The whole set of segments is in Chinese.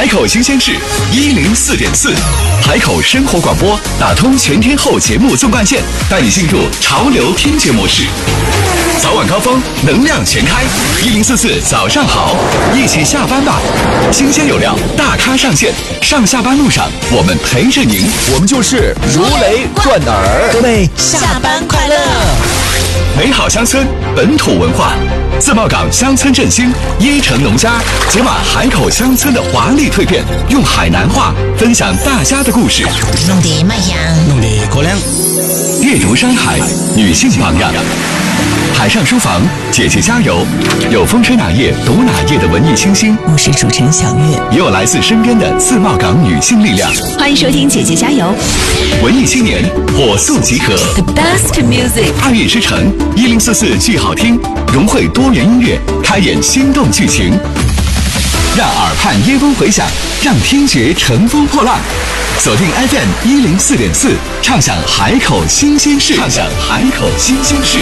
海口新鲜事104.4，海口生活广播打通全天候节目纵贯线，带你进入潮流听觉模式。早晚高峰，能量全开，1044早上好，一起下班吧。新鲜有料，大咖上线，上下班路上我们陪着您， 我们就是如雷贯耳。 各位下班快乐！ 美好乡村，本土文化，自贸港乡村振兴，椰城农家解码海口乡村的华丽蜕变，用海南话分享大家的故事， 弄得卖香， 弄得可亮。 阅读山海，女性榜样。海上书房，姐姐加油！有风吹哪页读哪页的文艺清新， 我是主持人小月， 也有来自身边的自贸港女性力量。 欢迎收听姐姐加油！ 文艺青年火速集合 The best music， 爱乐之城1044剧好听，融汇多元音乐，开演心动剧情，让耳畔耶风回响，让听觉乘风破浪。锁定 FM 104.4，畅享海口新鲜事，畅享海口新鲜事。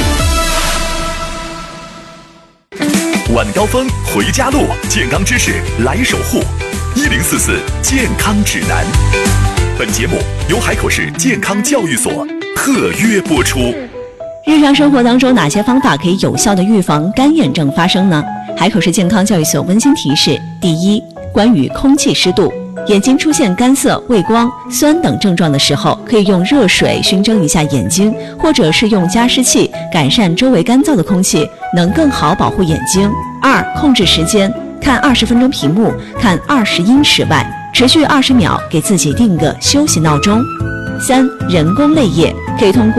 晚高峰回家路，健康知识来守护。1044健康指南。本节目由海口市健康教育所特约播出。 日常生活当中，哪些方法可以有效的预防干眼症发生呢？海口市健康教育所温馨提示：第一，关于空气湿度。眼睛出现干涩、畏光、酸等症状的时候，可以用热水熏蒸一下眼睛，或者是用加湿器改善周围干燥的空气，能更好保护眼睛。二，控制时间，看20分钟屏幕，看20英尺外，持续20秒，给自己定个休息闹钟。三，人工泪液，可以通过